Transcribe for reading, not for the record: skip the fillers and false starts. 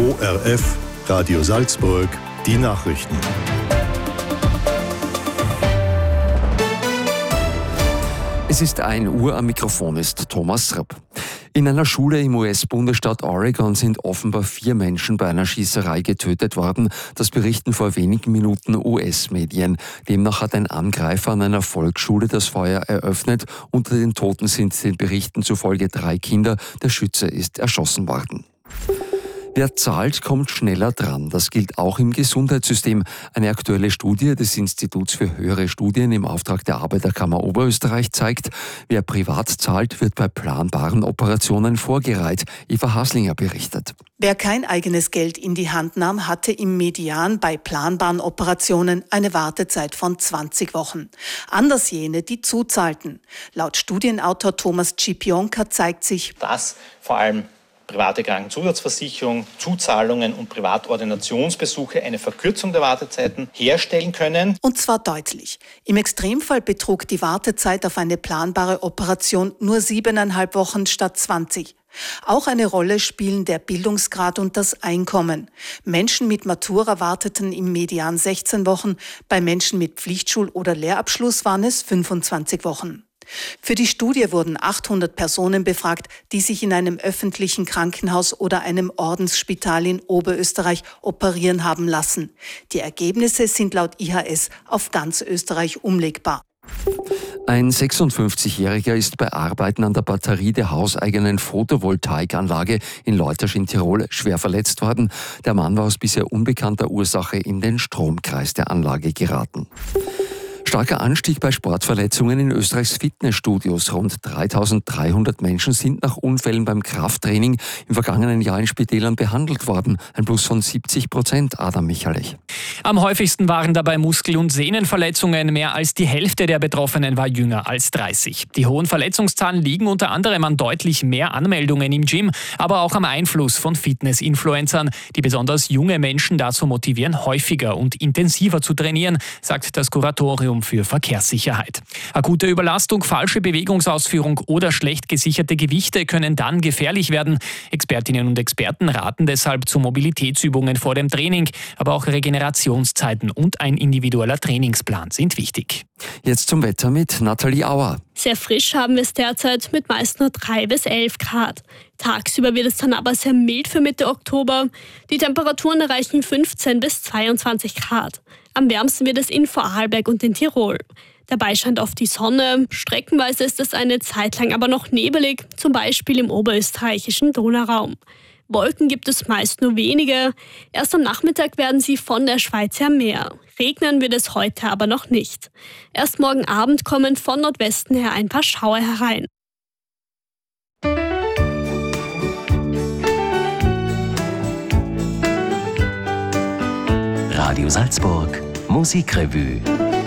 ORF, Radio Salzburg, die Nachrichten. Es ist 1 Uhr, am Mikrofon ist Thomas Rapp. In einer Schule im US-Bundesstaat Oregon sind offenbar 4 Menschen bei einer Schießerei getötet worden. Das berichten vor wenigen Minuten US-Medien. Demnach hat ein Angreifer an einer Volksschule das Feuer eröffnet. Unter den Toten sind den Berichten zufolge 3 Kinder. Der Schütze ist erschossen worden. Wer zahlt, kommt schneller dran. Das gilt auch im Gesundheitssystem. Eine aktuelle Studie des Instituts für höhere Studien im Auftrag der Arbeiterkammer Oberösterreich zeigt, wer privat zahlt, wird bei planbaren Operationen vorgereiht. Eva Haslinger berichtet. Wer kein eigenes Geld in die Hand nahm, hatte im Median bei planbaren Operationen eine Wartezeit von 20 Wochen. Anders jene, die zuzahlten. Laut Studienautor Thomas Cipionka zeigt sich, dass vor allem private Krankenzusatzversicherung, Zuzahlungen und Privatordinationsbesuche eine Verkürzung der Wartezeiten herstellen können. Und zwar deutlich. Im Extremfall betrug die Wartezeit auf eine planbare Operation nur 7,5 Wochen statt 20. Auch eine Rolle spielen der Bildungsgrad und das Einkommen. Menschen mit Matura warteten im Median 16 Wochen, bei Menschen mit Pflichtschul- oder Lehrabschluss waren es 25 Wochen. Für die Studie wurden 800 Personen befragt, die sich in einem öffentlichen Krankenhaus oder einem Ordensspital in Oberösterreich operieren haben lassen. Die Ergebnisse sind laut IHS auf ganz Österreich umlegbar. Ein 56-Jähriger ist bei Arbeiten an der Batterie der hauseigenen Photovoltaikanlage in Leutasch in Tirol schwer verletzt worden. Der Mann war aus bisher unbekannter Ursache in den Stromkreis der Anlage geraten. Starker Anstieg bei Sportverletzungen in Österreichs Fitnessstudios. Rund 3.300 Menschen sind nach Unfällen beim Krafttraining im vergangenen Jahr in Spitälern behandelt worden. Ein Plus von 70%. Adam Michalech. Am häufigsten waren dabei Muskel- und Sehnenverletzungen. Mehr als die Hälfte der Betroffenen war jünger als 30. Die hohen Verletzungszahlen liegen unter anderem an deutlich mehr Anmeldungen im Gym, aber auch am Einfluss von Fitness-Influencern, die besonders junge Menschen dazu motivieren, häufiger und intensiver zu trainieren, sagt das Kuratorium für Verkehrssicherheit. Akute Überlastung, falsche Bewegungsausführung oder schlecht gesicherte Gewichte können dann gefährlich werden. Expertinnen und Experten raten deshalb zu Mobilitätsübungen vor dem Training, aber auch Regenerationszeiten und ein individueller Trainingsplan sind wichtig. Jetzt zum Wetter mit Nathalie Auer. Sehr frisch haben wir es derzeit mit meist nur 3 bis 11 Grad. Tagsüber wird es dann aber sehr mild für Mitte Oktober. Die Temperaturen erreichen 15 bis 22 Grad. Am wärmsten wird es in Vorarlberg und in Tirol. Dabei scheint oft die Sonne. Streckenweise ist es eine Zeit lang aber noch nebelig, zum Beispiel im oberösterreichischen Donauraum. Wolken gibt es meist nur wenige. Erst am Nachmittag werden sie von der Schweiz her mehr. Regnen wird es heute aber noch nicht. Erst morgen Abend kommen von Nordwesten her ein paar Schauer herein. Radio Salzburg, Musikrevue.